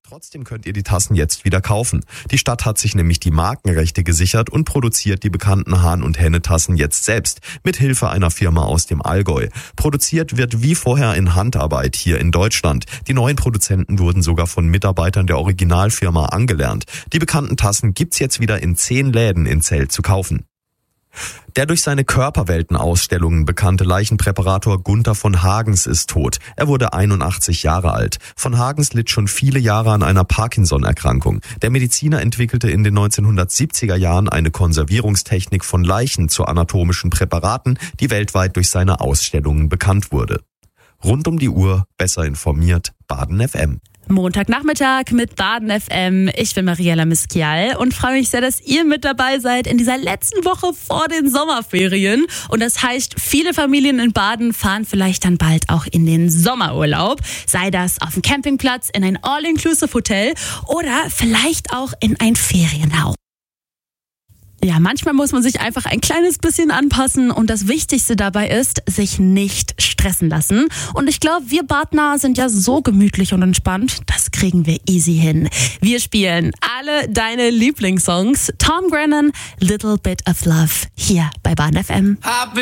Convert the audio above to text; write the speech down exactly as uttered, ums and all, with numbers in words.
Trotzdem könnt ihr die Tassen jetzt wieder kaufen. Die Stadt hat sich nämlich die Markenrechte gesichert und produziert die bekannten Hahn- und Henne-Tassen jetzt selbst, mit Hilfe einer Firma aus dem Allgäu. Produziert wird wie vorher in Handarbeit hier in Deutschland. Die neuen Produzenten wurden sogar von Mitarbeitern der Originalfirma angelernt. Die bekannten Tassen gibt's jetzt wieder in zehn Läden in Zelt zu kaufen. Der durch seine Körperwelten-Ausstellungen bekannte Leichenpräparator Gunther von Hagens ist tot. Er wurde einundachtzig Jahre alt. Von Hagens litt schon viele Jahre an einer Parkinson-Erkrankung. Der Mediziner entwickelte in den neunzehnhundertsiebziger Jahren eine Konservierungstechnik von Leichen zu anatomischen Präparaten, die weltweit durch seine Ausstellungen bekannt wurde. Rund um die Uhr, besser informiert, Baden F M. Montagnachmittag mit Baden F M. Ich bin Mariella Miskial und freue mich sehr, dass ihr mit dabei seid in dieser letzten Woche vor den Sommerferien. Und das heißt, viele Familien in Baden fahren vielleicht dann bald auch in den Sommerurlaub. Sei das auf dem Campingplatz, in ein All-Inclusive-Hotel oder vielleicht auch in ein Ferienhaus. Ja, manchmal muss man sich einfach ein kleines bisschen anpassen und das Wichtigste dabei ist, sich nicht stressen lassen. Und ich glaube, wir Badner sind ja so gemütlich und entspannt, das kriegen wir easy hin. Wir spielen alle deine Lieblingssongs. Tom Grennan, Little Bit of Love, hier bei Baden F M.